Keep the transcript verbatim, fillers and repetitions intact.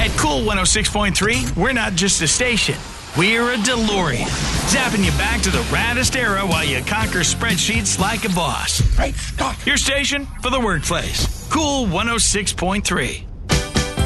At Cool one oh six point three, we're not just a station. We're a DeLorean. Zapping you back to the raddest era while you conquer spreadsheets like a boss. Great Scott! Your station for the workplace. Cool one oh six point three.